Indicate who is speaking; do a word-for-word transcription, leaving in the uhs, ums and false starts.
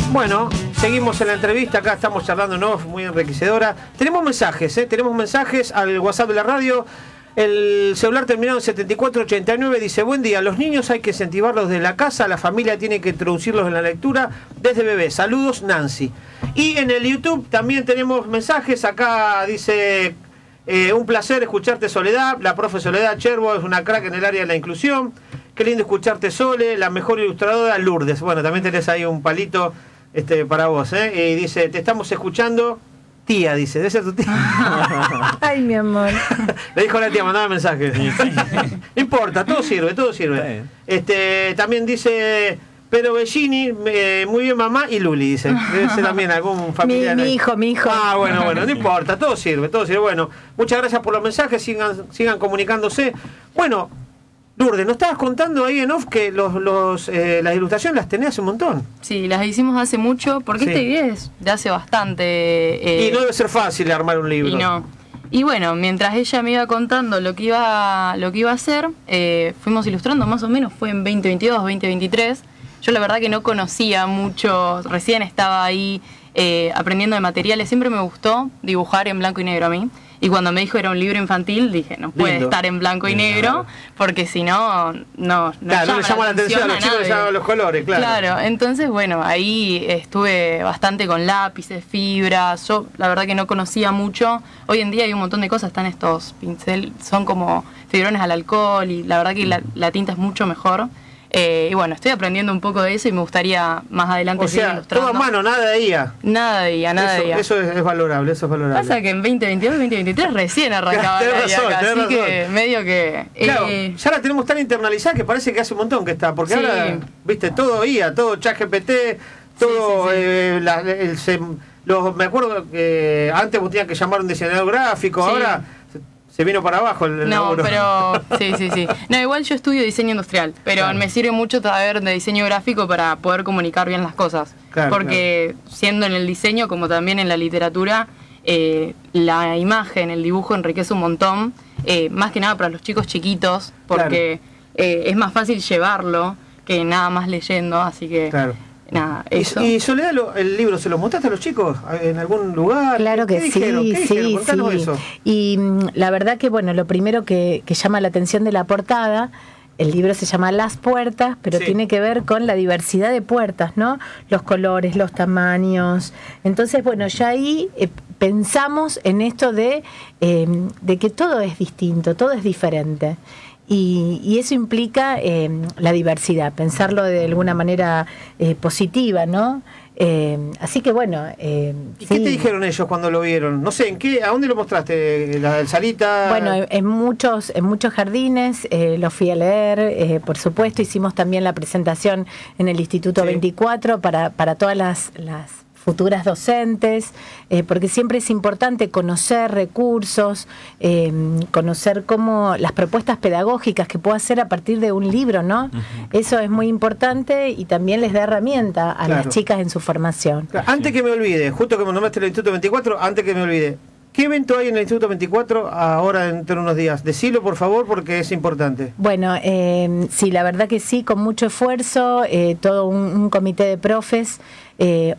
Speaker 1: Bueno, seguimos en la entrevista, acá estamos charlando, ¿no? Muy enriquecedora. Tenemos mensajes, ¿eh? Tenemos mensajes al WhatsApp de la radio. El celular terminado en setenta y cuatro ochenta y nueve dice: buen día, los niños hay que incentivarlos desde la casa, la familia tiene que introducirlos en la lectura desde bebé. Saludos, Nancy. Y en el YouTube también tenemos mensajes, acá dice: eh, un placer escucharte, Soledad, la profe Soledad Cherbo es una crack en el área de la inclusión. Qué lindo escucharte, Sole, la mejor ilustradora, Lourdes. Bueno, también tenés ahí un palito este, para vos, ¿eh? Y dice: te estamos escuchando, tía, dice, debe ser tu tía.
Speaker 2: Ay, mi amor.
Speaker 1: Le dijo a la tía, mandaba mensajes. No importa, todo sirve, todo sirve. Este, también dice: pero Bellini, eh, muy bien mamá, y Luli, dice. Debe ser también algún familiar.
Speaker 2: Mi, mi hijo, mi hijo.
Speaker 1: Ah, bueno, bueno, no importa, todo sirve, todo sirve. Bueno, muchas gracias por los mensajes, sigan, sigan comunicándose. Bueno, Lourdes, nos estabas contando ahí en off que los, los, eh, las ilustraciones las tenés hace un montón.
Speaker 3: Sí, las hicimos hace mucho, porque
Speaker 1: Sí.
Speaker 3: esta idea es de hace bastante. Eh,
Speaker 1: Y no debe ser fácil armar un libro.
Speaker 3: Y no. Y bueno, mientras ella me iba contando lo que iba, lo que iba a hacer, eh, fuimos ilustrando más o menos, fue en veinte veintidós, veinte veintitrés. Yo la verdad que no conocía mucho, recién estaba ahí eh, aprendiendo de materiales. Siempre me gustó dibujar en blanco y negro a mí. Y cuando me dijo era un libro infantil, dije, no puede
Speaker 1: Lindo.
Speaker 3: estar en blanco y negro, porque si no, no, no
Speaker 1: Claro, no le llama la atención a los chicos, le
Speaker 3: nadie.
Speaker 1: llaman los colores, claro.
Speaker 3: Claro, entonces bueno, ahí estuve bastante con lápices, fibras. Yo la verdad que no conocía mucho. Hoy en día hay un montón de cosas, están estos pincel, son como fibrones al alcohol, y la verdad que la, la tinta es mucho mejor. Eh, y bueno, estoy aprendiendo un poco de eso y me gustaría más adelante
Speaker 1: O
Speaker 3: seguir
Speaker 1: sea,
Speaker 3: ilustrando.
Speaker 1: todo a mano, nada de I A.
Speaker 3: Nada de I A, nada
Speaker 1: eso,
Speaker 3: de I A.
Speaker 1: Eso es, es valorable, eso es valorable.
Speaker 3: Pasa que en veinte veintidós, veinte veintitrés recién arrancaba
Speaker 1: Tenés
Speaker 3: la I A
Speaker 1: razón,
Speaker 3: acá,
Speaker 1: tenés
Speaker 3: así que
Speaker 1: razón.
Speaker 3: medio que...
Speaker 1: Claro,
Speaker 3: eh,
Speaker 1: ya la tenemos tan internalizada que parece que hace un montón que está, porque
Speaker 3: Sí.
Speaker 1: ahora, viste, todo I A, todo ChatGPT, todo,
Speaker 3: Sí, sí, sí.
Speaker 1: eh, la- el, se- los, me acuerdo que antes vos tenías que llamar a un diseñador gráfico,
Speaker 3: Sí.
Speaker 1: ahora se, se vino para abajo el, el
Speaker 3: No,
Speaker 1: laburo.
Speaker 3: pero sí, sí, sí. No, igual yo estudio diseño industrial, pero
Speaker 1: Claro.
Speaker 3: me sirve mucho saber de diseño gráfico para poder comunicar bien las cosas.
Speaker 1: Claro,
Speaker 3: Porque siendo en el diseño como también en la literatura, eh, la imagen, el dibujo enriquece un montón, eh, más que nada para los chicos chiquitos, porque eh, es más fácil llevarlo que nada más leyendo, así que
Speaker 1: Claro.
Speaker 3: nada,
Speaker 1: Y,
Speaker 3: eso.
Speaker 1: y Soledad, lo- el libro, ¿se lo mostraste a los chicos en algún lugar?
Speaker 2: Claro
Speaker 1: ¿Qué
Speaker 2: que
Speaker 1: dijeron?
Speaker 2: sí,
Speaker 1: ¿Qué dijeron?
Speaker 2: sí,
Speaker 1: Contanos
Speaker 2: sí.
Speaker 1: eso.
Speaker 2: Y mm, la verdad que, bueno, lo primero que, que llama la atención de la portada, el libro se llama Las Puertas, pero
Speaker 1: Sí.
Speaker 2: tiene que ver con la diversidad de puertas, ¿no? Los colores, los tamaños. Entonces, bueno, ya ahí eh, pensamos en esto de, eh, de que todo es distinto, todo es diferente. Y, y eso implica eh, la diversidad, pensarlo de alguna manera eh, positiva, ¿no? Eh, así que bueno. Eh,
Speaker 1: ¿Y
Speaker 2: sí.
Speaker 1: qué te dijeron ellos cuando lo vieron? No sé, ¿en qué, ¿a dónde lo mostraste? ¿La salita?
Speaker 2: Bueno, en, en muchos en muchos jardines eh, lo fui a leer, eh, por supuesto. Hicimos también la presentación en el Instituto
Speaker 1: Sí.
Speaker 2: veinticuatro para, para todas las, las futuras docentes, eh, porque siempre es importante conocer recursos, eh, conocer cómo las propuestas pedagógicas que puedo hacer a partir de un libro, ¿no? Uh-huh. Eso es muy importante y también les da herramienta a
Speaker 1: Claro.
Speaker 2: las chicas en su formación.
Speaker 1: Claro, antes que me olvide, justo que me nombraste el Instituto veinticuatro, antes que me olvide, ¿qué evento hay en el Instituto veinticuatro ahora dentro de unos días? Decilo, por favor, porque es importante.
Speaker 2: Bueno, eh, sí, la verdad que sí, con mucho esfuerzo, eh, todo un, un comité de profes eh,